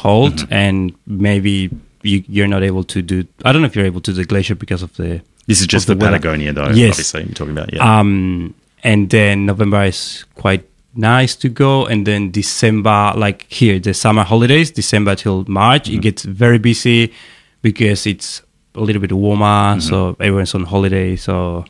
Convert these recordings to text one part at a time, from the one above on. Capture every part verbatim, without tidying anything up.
cold, Mm-hmm. and maybe you, you're not able to do. I don't know if you're able to do the glacier because of the. This is just of the, the weather. Patagonia, though. Yes. Obviously, you're talking about. Yeah. Um, and then November is quite nice to go, and then December, like here, the summer holidays, December till March, Mm-hmm. it gets very busy because it's a little bit warmer, Mm-hmm. so everyone's on holiday. So,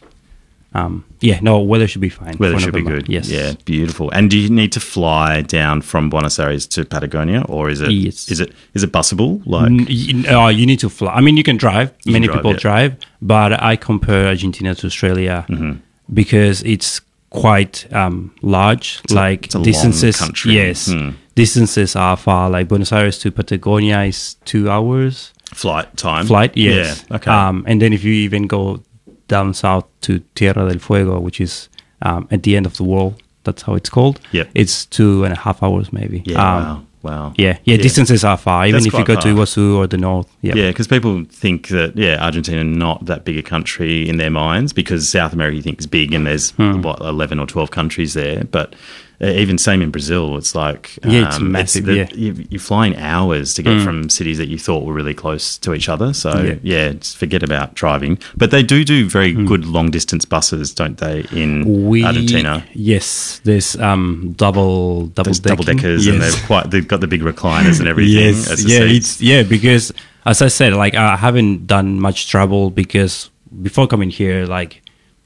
um, yeah, no, weather should be fine. Weather for should be November. good. Yes. Yeah, beautiful. And do you need to fly down from Buenos Aires to Patagonia, or is it Yes. is it is it busable? Like, N- y- uh, you need to fly. I mean, you can drive. You Many can drive, people yeah. drive, but I compare Argentina to Australia Mm-hmm. because it's quite um, large. a- like it's a long distances, country. yes, Hmm. distances are far. Like Buenos Aires to Patagonia is two hours flight time. flight. Yes. Yeah. Okay. Um, and then if you even go down south to Tierra del Fuego, which is um, at the end of the world, that's how it's called. Yep. It's two and a half hours maybe. yeah. Um, wow. Wow. Yeah, yeah, distances are far, even That's if you quite go to far. Iguazu or the north. Yeah. Yeah, because people think that, yeah, Argentina not that big a country in their minds because South America you think is big and there's, Hmm. what, eleven or twelve countries there. But uh, even same in Brazil, it's like... Yeah, it's massive, the- yeah. You, you're flying hours to get from cities that you thought were really close to each other. So, yeah, Yeah. just forget about driving. But they do do very good long-distance buses, don't they, in We, Argentina? Yes, there's um double double There's decking. double-deckers yes. and they've quite they've got the big recliners and everything. Yes, as the yeah, seats. it's yeah because as I said, like I haven't done much travel because before coming here, like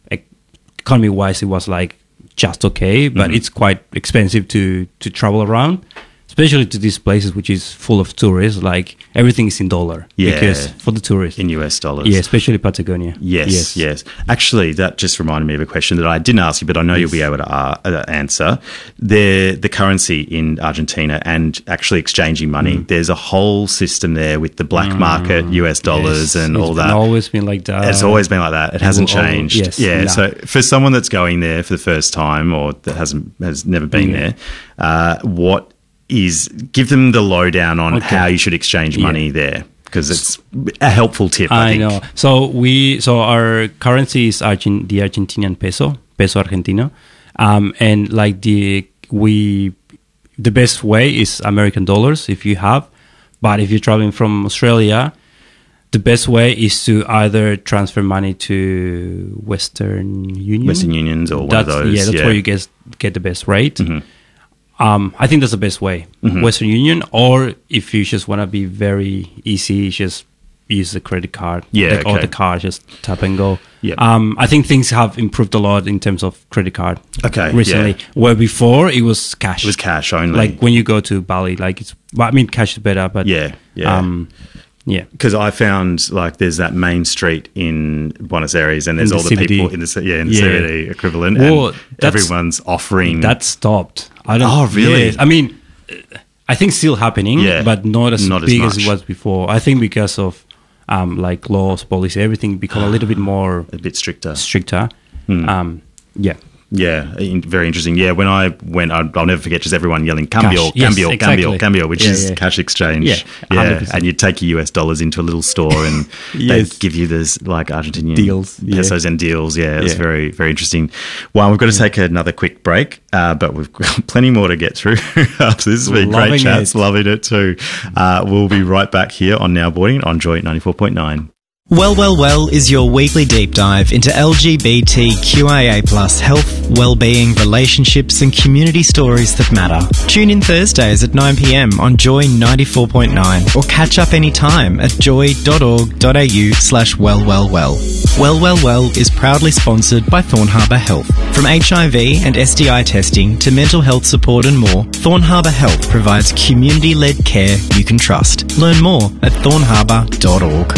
economy wise, it was like just okay, but Mm-hmm. it's quite expensive to to travel around, especially to these places which is full of tourists. Like everything is in dollar, Yeah. because for the tourists, in U S dollars. yeah, especially Patagonia. Yes, yes, Actually, that just reminded me of a question that I didn't ask you, but I know you'll be able to uh, uh, answer. The the currency in Argentina and actually exchanging money. Mm. There's a whole system there with the black market U S dollars Yes, and it's all been that. always been like that. It's always been like that. It hasn't will al- changed. yes, yeah. no. So for someone that's going there for the first time or that hasn't has never been Yeah. there, uh, what is give them the lowdown on Okay. how you should exchange Yeah. money there because it's a helpful tip. I, I think. know. So we, so our currency is Argent, the Argentinian peso, peso argentino, um, and like the we, the best way is American dollars if you have, but if you're traveling from Australia, the best way is to either transfer money to Western Union, Western Unions or one that's, of those. Yeah, that's where you get get the best rate. Mm-hmm. Um, I think that's the best way, Western Union, or if you just want to be very easy, just use the credit card, Yeah, like, or okay. the card, just tap and go. Yep. Um, I think things have improved a lot in terms of credit card. Okay, recently, yeah. where before it was cash. It was cash only. Like when you go to Bali, like it's. Well, I mean, cash is better, but Yeah, yeah. um, yeah. Because I found like there's that main street in Buenos Aires and there's In all the the C B D. people in the C- yeah in the Yeah. C B D equivalent Well, and that's- everyone's offering That stopped. I don't. Oh, really? Yes. I mean, uh, I think still happening, Yeah, but not as not as big as, much. it was before. I think because of um, like laws, policy, everything become a little bit more a bit stricter. stricter. Hmm. Um, yeah. Yeah, in- very interesting. Yeah, when I went, I'll, I'll never forget just everyone yelling "cambio, Cash. Yes, cambio, exactly. cambio, cambio," which Yeah, is yeah. cash exchange. Yeah, one hundred percent. and you'd take your U S dollars into a little store and Yes. they'd give you those like Argentinian Deals, yeah. pesos and deals. Yeah, it was Yeah. very, very interesting. Well, we've got to take another quick break, uh, but we've got plenty more to get through. This has been great Loving chats, it. loving it too. Uh, we'll be right back here on Now Boarding on Joy ninety-four point nine. Well, Well, Well is your weekly deep dive into L G B T Q I A plus health, well-being, relationships and community stories that matter. Tune in Thursdays at nine p.m. on Joy ninety-four point nine or catch up anytime at joy.org.au slash wellwellwell. Well, Well, Well is proudly sponsored by Thorn Harbour Health. From H I V and S T I testing to mental health support and more, Thorn Harbour Health provides community-led care you can trust. Learn more at thorn harbour dot org.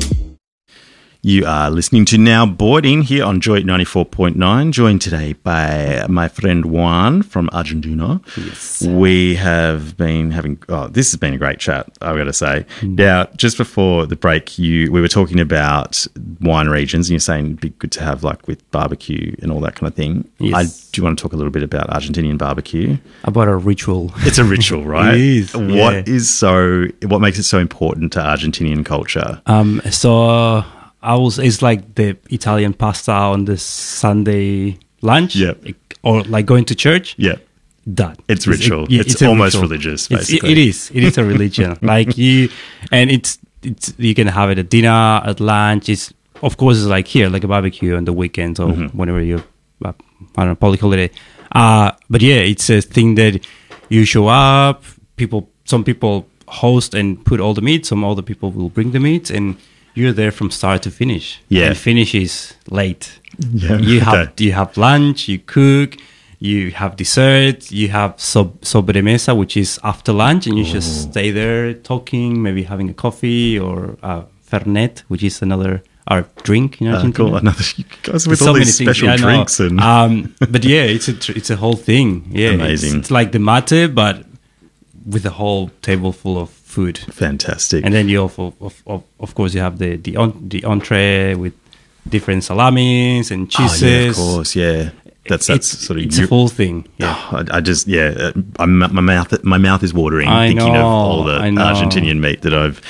You are listening to Now Boarding here on Joy ninety-four point nine, joined today by my friend Juan from Argentina. Yes. We have been having, oh, this has been a great chat, I've got to say. Mm. Now, just before the break, you we were talking about wine regions, and you're saying it'd be good to have like with barbecue and all that kind of thing. Yes. I, do you want to talk a little bit about Argentinian barbecue? About a ritual. It's a ritual, right? It is, What yeah. is so, what makes it so important to Argentinian culture? Um, so uh, I was. It's like the Italian pasta on the Sunday lunch. Yep. Or like going to church. Yeah. that. It's ritual. yeah, it's a almost ritual. religious, It's- basically. it is. It is a religion. Like you, and it's it's you can have it at dinner, at lunch. It's of course it's like here, like a barbecue on the weekends or Mm-hmm. whenever you, uh, I don't know, public holiday. Uh, but yeah, it's a thing that you show up. People, some people host and put all the meat. Some other people will bring the meat, and you're there from start to finish. Yeah. and finish is late. Yeah, You have okay. you have lunch, you cook, you have dessert, you have sob- sobremesa, which is after lunch, and you just stay there talking, maybe having a coffee or a fernet, which is another our drink in Uh, Argentina. cool. Another you guys with There's all so these many things. special Yeah, I know. drinks and um, but yeah, it's a tr- it's a whole thing. Yeah, it's- Amazing. It's, like the mate, but with a whole table full of food. fantastic. And then you also, of, of, of course, you have the the, on, the entree with different salamis and Oh, cheeses. yeah, of course, yeah. That's that's it's, sort of it's Eu- a full thing. Yeah. Oh, I, I just yeah, uh, I'm, my mouth my mouth is watering I thinking know, of all the I know. Argentinian meat that I've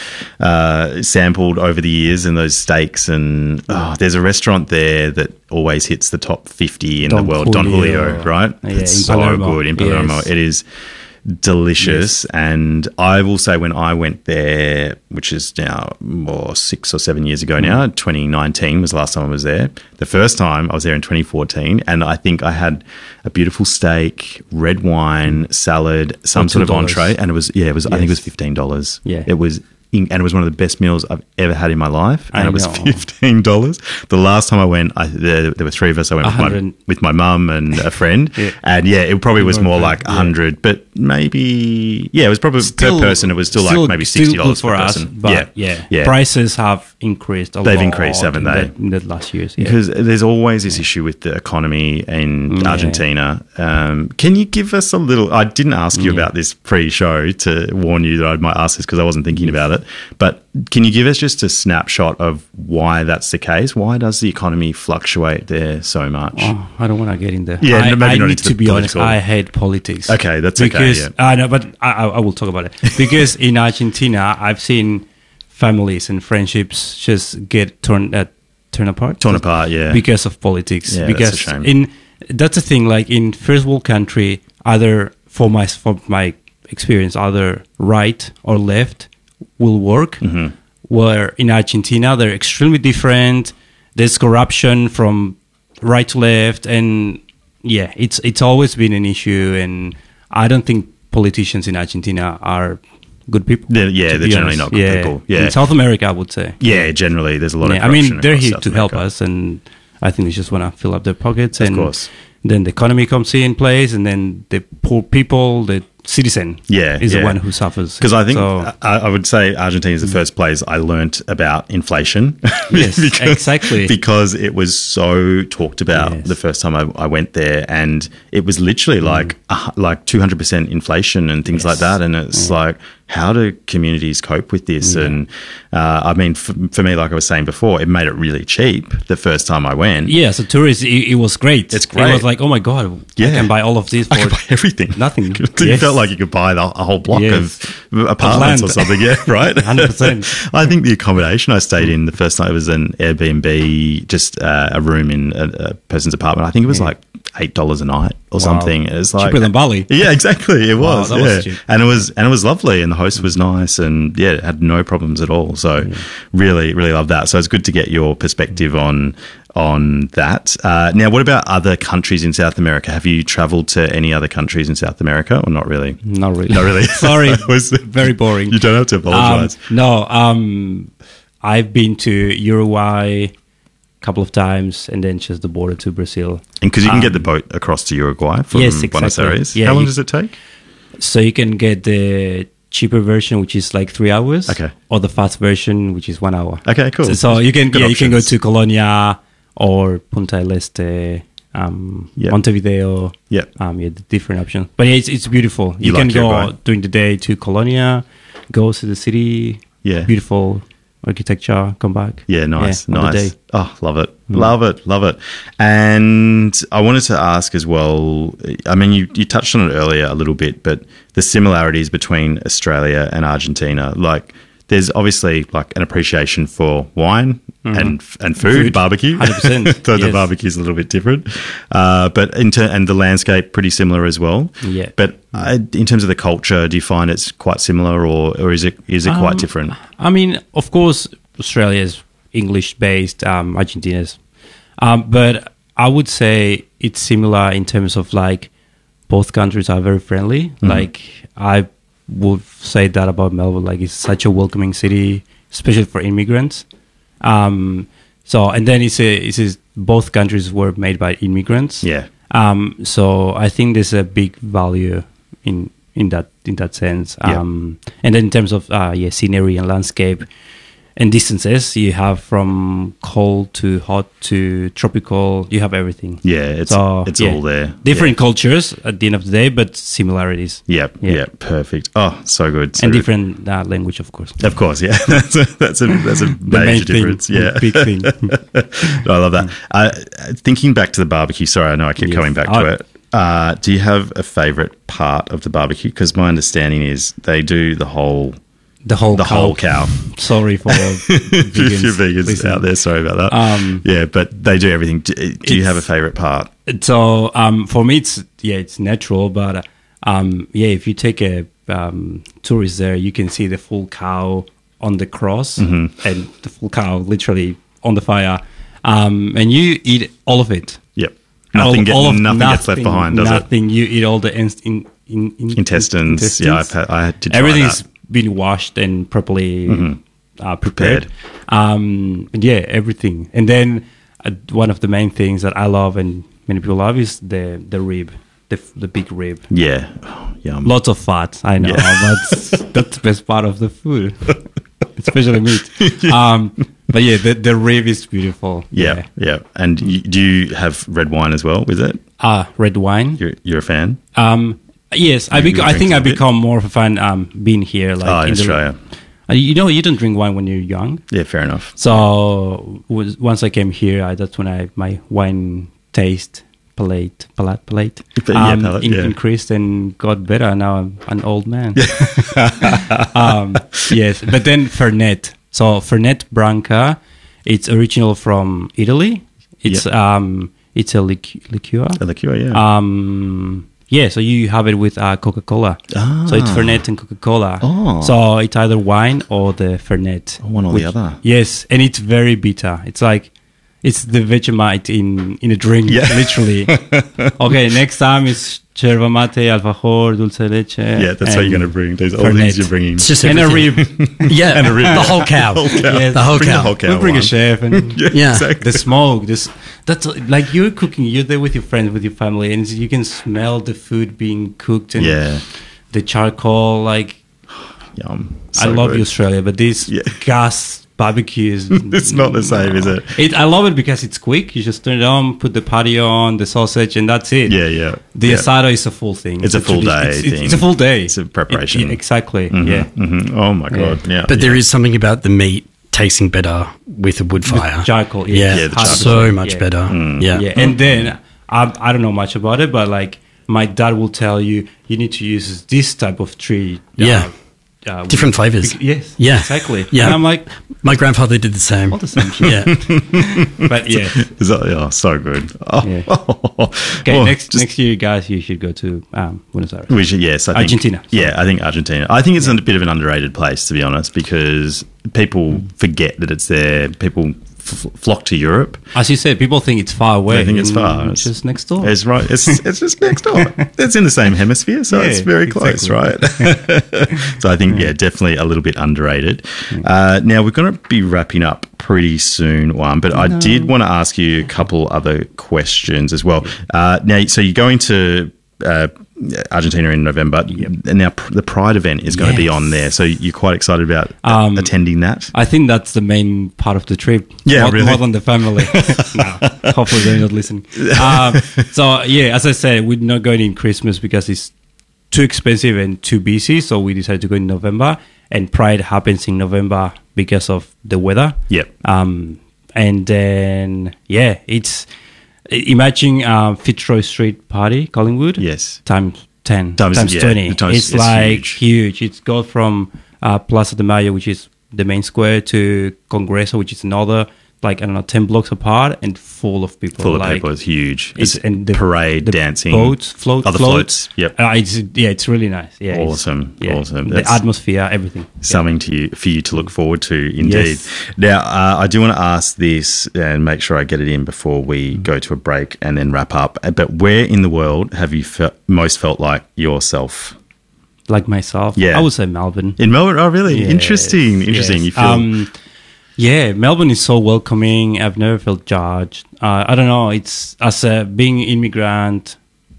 uh, sampled over the years and those steaks and oh, there's a restaurant there that always hits the top fifty in Don the world, Don Julio. Julio, right? Yeah, it's in so Palermo. good in Palermo. Yes. It is delicious, and I will say when I went there, which is now more six or seven years ago now, twenty nineteen was the last time I was there. The first time I was there in twenty fourteen, and I think I had a beautiful steak, red wine, salad, some For sort of two dollars. entree, and it was yeah, it was I think it was Yes. fifteen dollars. Yeah. it was. In, and it was one of the best meals I've ever had in my life, and I it was know. fifteen dollars. The last time I went, I, there, there were three of us. I went with my, one hundred. with my mum and a friend, Yeah. and yeah, it probably was More more than- like a yeah. hundred, but maybe yeah, it was probably Still- per person. It was still, still- like maybe still sixty dollars good per for us, person. but yeah, yeah, yeah. prices have increased. A They've lot increased, haven't in they? The, in the last years, yeah. Because there's always this issue with the economy in Yeah. Argentina. Um, can you give us a little? I didn't ask you about this pre-show to warn you that I might ask this because I wasn't thinking about it. But can you give us just a snapshot of why that's the case? Why does the economy fluctuate there so much? Oh, I don't want to get in there. Yeah, I, no, maybe I not need into to the be honest. political. I hate politics. Okay, that's okay, because, yeah. I know, but I, I I will talk about it because in Argentina, I've seen families and friendships just get torn uh, torn apart, Torn apart, yeah. because of politics. Yeah, that's a because shame. in that's the thing. Like in first world country, either for my for my experience, either right or left will work. Mm-hmm. Where in Argentina they're extremely different. There's corruption from right to left, and yeah, it's it's always been an issue. And I don't think politicians in Argentina are good people. They're- yeah, to they're be generally honest. not good Yeah. people. Yeah. In South America, I would say. Yeah, generally there's a lot of Yeah, I corruption. mean, they're across here South to help America. us, and I think they just want to fill up their pockets. Of and course. then the economy comes in place, and then the poor people, the citizen, Yeah, is yeah. the one who suffers. Because I think So- I, I would say Argentina is the first place I learnt about inflation. Yes, exactly. Because it was so talked about Yes. the first time I, I went there, and it was literally like uh, like two hundred percent inflation and things like Mm. Yes. that. And it's like, how do communities cope with this? And uh, I mean, for, for me, like I was saying before, it made it really cheap the first time I went. yeah, as a tourist, it, it was great. It's It great. was like, oh my god, I Yeah. can buy all of this I for could buy everything. nothing. You Yes. felt like you could buy the, a whole block Yes. of apartments land. or something. Yeah, right. one hundred percent. I think the accommodation I stayed in the first night was an Airbnb, just uh, a room in a, a person's apartment. I think it was like eight dollars a night or Wow. something. It was like Cheaper than Bali. Yeah, exactly. It Wow, was. that yeah, was cheap. and it was and it was lovely, and the host was nice, and yeah, it had no problems at all. So really, really love that. So it's good to get your perspective on on that. Uh, now, what about other countries in South America? Have you travelled to any other countries in South America, or not really? Not really. Not really. Sorry. It was Very boring. You don't have to apologise. Um, no, um, I've been to Uruguay a couple of times, and then just the border to Brazil. And because you can um, get the boat across to Uruguay from yes, Buenos exactly. Aires. Yeah, How long you- does it take? So you can get the cheaper version, which is like three hours. Okay. Or the fast version, which is one hour. Okay, cool. So, so you can Good yeah, you can go options. to Colonia or Punta del Este, um, Yep. Montevideo. Yep. Um, yeah, the different options. But yeah, it's it's beautiful. You You, like can go Uruguay? during the day to Colonia, go to the city. Yeah. Beautiful architecture. Come back. Yeah, nice, on the nice. day. Mm. Oh, love it, love it, love it. And I wanted to ask as well. I mean, you you touched on it earlier a little bit, but the similarities between Australia and Argentina, like there's obviously like an appreciation for wine and and food, Food, barbecue. one hundred percent, Though the yes. barbecue is a little bit different, uh, but in ter- and the landscape pretty similar as well. Yeah. But uh, in terms of the culture, do you find it's quite similar, or or is it is it quite Um, different? I mean, of course, Australia is English based, um, Argentina is. Um, but I would say it's similar in terms of like both countries are very friendly. Mm-hmm. Like I would say that about Melbourne. Like it's such a welcoming city, especially for immigrants. Um, so and then it's a, it's a, both countries were made by immigrants. Yeah. Um, so I think there's a big value in in that in that sense. Yeah. Um, and then in terms of uh, yeah scenery and landscape and distances, you have from cold to hot to tropical. You have everything. Yeah, it's So, it's yeah. all there. Different cultures at the end of the day, but similarities. Yeah. Yeah, Yeah. yeah, perfect. Oh, so good. So And good. different uh, language, of course. Of course, yeah. that's a that's a that's a The main major thing, difference. Yeah, big thing. I love that. Uh, thinking back to the barbecue. Sorry, I know I keep Yes. coming back Oh. to it. Uh, do you have a favorite part of the barbecue? Because my understanding is they do the whole The whole the cow. whole cow. Sorry for If vegans, you're vegans listening. out there, sorry about that. Um, yeah, but they do everything. Do, do you It's- have a favorite part? So um, for me, it's yeah, it's natural. But um, yeah, if you take a um, tourist there, you can see the full cow on the cross Mm-hmm. and the full cow literally on the fire, um, and you eat all of it. Yep. Nothing, All- get, all of- nothing, gets left behind, does nothing. You eat all the inst- in, in, in, Intestines. Yeah, I've had, I did try Everything's that. Mm-hmm. been washed and properly uh, prepared. Um, and yeah, everything. And then uh, one of the main things that I love and many people love is the the rib, the f- the big rib. it. Yeah. Oh, yum. Lots of fat. I know. Yeah. That's that's the best part of the food, especially meat. Um, but yeah, the the rib is beautiful. Yeah, yeah. And you, do you have red wine as well with it? Ah, red wine. You're, you're a fan? Um, yes, I You- bec- you I drink think it I a bit? become more of a fan um, being here, like Oh, in the- Australia. Uh, you know, you don't drink wine when you're young. Yeah, fair enough. So was, once I came here, I, that's when I my wine taste palate palate palate, Yeah, palate, in- yeah. increased and got better. Now I'm an old man. um, yes, but then Fernet. So Fernet Branca, it's original from Italy. It's um it's a lic- liqueur. A liqueur, yeah. Um, yeah, so you have it with uh, Coca-Cola. Ah. So it's Fernet and Coca-Cola. Oh. So it's either wine or the Fernet. One or the other. Yes, and it's very bitter. It's like it's the Vegemite in in a drink, Yeah. literally. Okay, next time is yerba mate, alfajor, dulce de leche. yeah, that's what you're going to bring. These all the Fernet. things you're bringing. It's just And a everything. rib. Yeah, And a rib. the whole cow. Yes. The whole Bring cow. the whole cow. We'll bring a one. chef and Yeah, Yeah. exactly. the smoke. This that's like you're cooking. You're there with your friends, with your family, and you can smell the food being cooked and Yeah. the charcoal. Like Yum. I So love good. Australia, but this Yeah. gas barbecue is It's not the same, is it? It, I love it because it's quick. You just turn it on, put the patio on, the sausage, and that's it. Yeah, yeah. The yeah. asado is a full thing. It's a full tradi- day It's, it's, thing. it's a full day. It's a preparation. It- yeah, exactly. Mhm, Yeah. mhm. Oh my god. Yeah. But there is something about the meat tasting better with a wood fire. Charcoal. Yeah, Yeah, Yeah, the so charcoal. much Yeah. better. Mm. Yeah. Yeah, and then I, I don't know much about it, but like my dad will tell you, you need to use this type of tree. uh, Yeah. uh, Different flavours. Yes. Yeah. Exactly. Yeah. And I'm like, My grandfather did the same. all the same shit. Yeah. But yeah. Is that, oh, so good. Oh. Yeah. Okay, Oh, next just- next year, guys, you should go to um, Buenos Aires. We should, yes, I think, Argentina, sorry. Yeah, I think Argentina. I think it's a bit of an underrated place, to be honest, because people forget that it's there. People f- flock to Europe. As you said, people think it's far away. They think it's and far. It's just next door. It's right. It's, it's just next door. It's in the same hemisphere, so Yeah, it's very close, exactly. right? So I think, yeah, definitely a little bit underrated. Uh, now we're going to be wrapping up pretty soon, one, but I did want to ask you a couple other questions as well. Uh, now, so you're going to uh, Argentina in November, and now pr- the Pride event is going to be Yes. on there. So you're quite excited about uh, Um, attending that. I think that's the main part of the trip. Yeah, more, really? more than the family. No, hopefully they're not listening. Um, so yeah, as I said, we're not going in Christmas because it's too expensive and too busy. So we decided to go in November, and Pride happens in November because of the weather. Yep. Um, and then yeah, it's imagine um, Fitzroy Street party, Collingwood. Yes. times ten, Times- times, yeah, twenty. the times- it's it's like huge. huge. It's go from uh, Plaza de Mayo, which is the main square to Congreso, which is another, like, I don't know, ten blocks apart and full of people. Full of like, people. It's huge. It's, It's and the parade, the dancing. boats, float, Other floats. floats. Yep. Uh, it's, yeah, it's really nice. Yeah, it's- Awesome. yeah. Awesome. The That's atmosphere, everything. something to you, for you to look forward to, indeed. Yes. Now, uh, I do want to ask this and make sure I get it in before we Mm. go to a break and then wrap up. But where in the world have you fe- most felt like yourself? Like myself, Yeah. I would say Melbourne. In Melbourne? Oh, really? Yes, Interesting. Interesting. yes. You feel... Um, yeah, Melbourne is so welcoming. I've never felt judged. Uh, I don't know. It's as a being immigrant,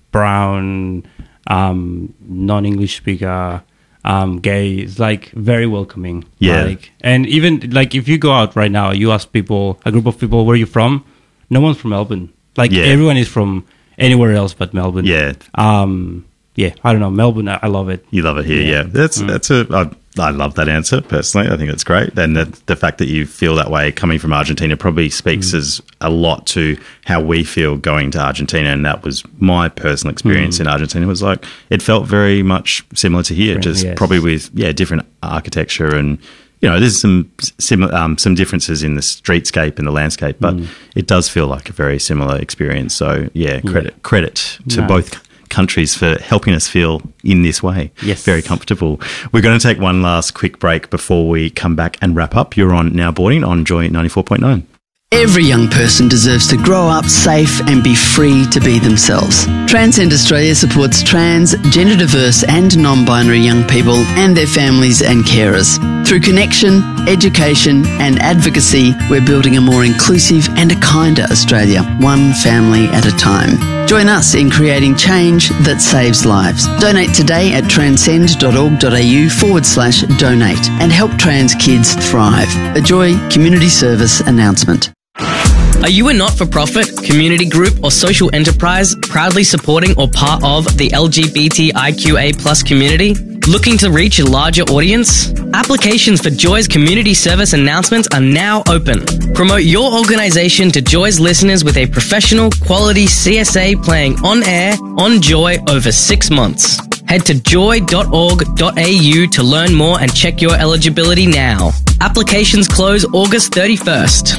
brown, um, non-English speaker, um, gay. It's like very welcoming. Yeah. Like, and even like if you go out right now, you ask people, a group of people, where are you from? No one's from Melbourne. Like Yeah. everyone is from anywhere else but Melbourne. Yeah. Um. Yeah. I don't know. Melbourne. I, I love it. You love it here, yeah. Yeah. That's Mm. that's a. I, I love that answer personally. I think that's great, and the, the fact that you feel that way coming from Argentina probably speaks Mm. as a lot to how we feel going to Argentina. And that was my personal experience Mm. in Argentina. Was like it felt very much similar to here, Right, just yes. probably with yeah different architecture and. You know, there's some sim- um, some differences in the streetscape and the landscape, but Mm. it does feel like a very similar experience. So, yeah, credit credit to Nice. both countries for helping us feel in this way. Yes. Very comfortable. We're going to take one last quick break before we come back and wrap up. You're on Now Boarding on Joy ninety-four point nine. Every young person deserves to grow up safe and be free to be themselves. Transcend Australia supports trans, gender diverse and non-binary young people and their families and carers. Through connection, education and advocacy, we're building a more inclusive and a kinder Australia, one family at a time. Join us in creating change that saves lives. Donate today at transcend.org.au forward slash donate and help trans kids thrive. A Joy Community Service announcement. Are you a not-for-profit, community group or social enterprise proudly supporting or part of the L G B T I Q A plus community? Looking to reach a larger audience? Applications for Joy's community service announcements are now open. Promote your organisation to Joy's listeners with a professional, quality C S A playing on air, on Joy over six months. Head to joy dot org dot a u to learn more and check your eligibility now. Applications close August thirty-first.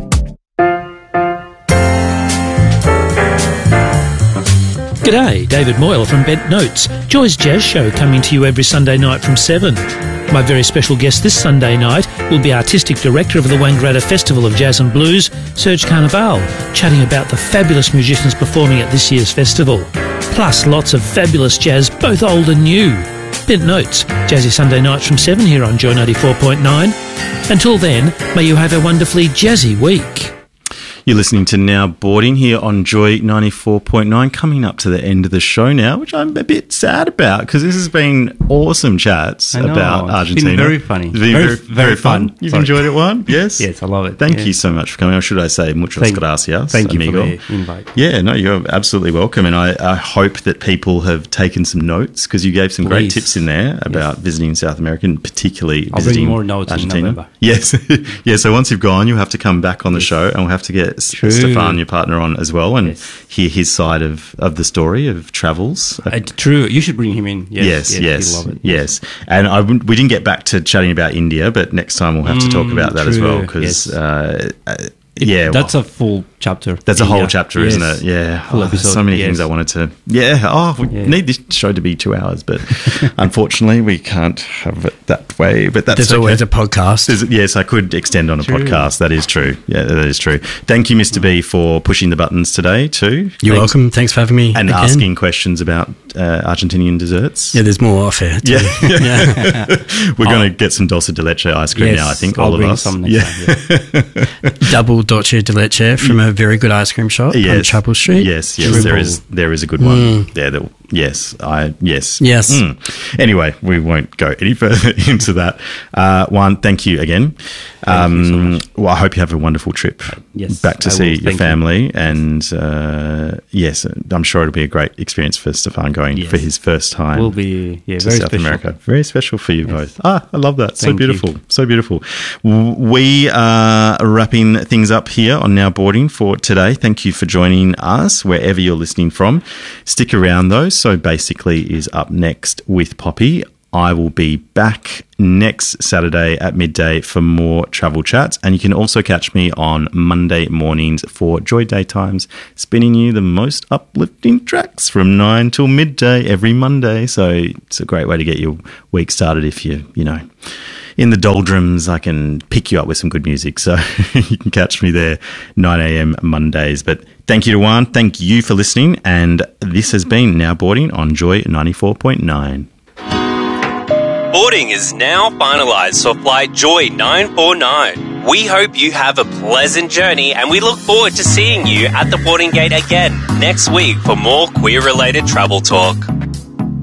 G'day, David Moyle from Bent Notes, Joy's Jazz Show coming to you every Sunday night from seven. My very special guest this Sunday night will be Artistic Director of the Wangaratta Festival of Jazz and Blues, Serge Carnival, chatting about the fabulous musicians performing at this year's festival. Plus lots of fabulous jazz, both old and new. Bent Notes, Jazzy Sunday nights from seven here on Joy ninety-four point nine. Until then, may you have a wonderfully jazzy week. You're listening to Now Boarding here on Joy ninety-four point nine, coming up to the end of the show now, which I'm a bit sad about because this has been awesome chats I know, about it's Argentina. been very funny. It's been Very- very, very very fun. fun. You've Sorry. enjoyed it, one? Yes? Yes, I love it. Thank Yeah. you so much for coming. Or should I say muchas Thank- gracias, Thank you amigo. for the invite. Yeah, no, you're absolutely welcome. And I, I hope that people have taken some notes because you gave some great Please. tips in there about visiting South America and particularly I'll bring visiting more notes in Argentina. November. Yes. yeah, so once you've gone, you'll have to come back on the show and we'll have to get S- True. Stefan, your partner, on as well and Yes. hear his side of, of the story of travels. Uh, true. You should bring him in. Yes, Yes, yes, he'll love it. yes. And I, wouldn't- we didn't get back to chatting about India, but next time we'll have to talk Mm, about that as true, well because, yes. uh, uh, It- yeah, that's well, a full chapter. that's a whole Yeah. chapter, Yes. isn't it? Yeah. Full Oh, there's episode, so many yes. things I wanted to. Yeah. Oh, we Yeah. need this show to be two hours, but unfortunately we can't have it that way. But that's There's okay. always a podcast. There's- yes, I could extend on a True. podcast. That is true. Yeah, that is true. Thank you, Mister B, for pushing the buttons today too. You're Thanks. welcome. Thanks for having me. And again. asking questions about uh, Argentinian desserts. Yeah, there's more off here. too. Yeah. yeah. We're going to get some dulce de leche ice cream Yes, now, I think, I'll all of bring us. some next yeah. time. Yeah. Double dolce de leche from a very good ice cream shop on Yes. Chapel Street. Yes, yes, Triple. there is there is a good one. Yeah, there, yes, I yes. Yes. Mm. Anyway, we won't go any further into that. Uh, Juan, thank you again. Um, you so much. Well, I hope you have a wonderful trip Yes, back to I see will. your Thank you. family. And uh, yes, I'm sure it'll be a great experience for Stefan going Yes. for his first time. Will be yeah, to very South special. America. Very special for you both. Ah, I love that. So Thank you. beautiful. So beautiful. W- We are wrapping things up here on Now Boarding for today. Thank you for joining us wherever you're listening from. Stick around though. So Basically is up next with Poppy I will be back next Saturday at midday for more travel chats. And you can also catch me on Monday mornings for Joy Daytimes, spinning you the most uplifting tracks from nine till midday every Monday. So it's a great way to get your week started if you, you know, in the doldrums. I can pick you up with some good music. So you can catch me there nine a.m. Mondays. But thank you to Juan. Thank you for listening. And this has been Now Boarding on Joy ninety-four point nine. Boarding is now finalised for Flight Joy nine four nine. We hope you have a pleasant journey and we look forward to seeing you at the boarding gate again next week for more queer-related travel talk.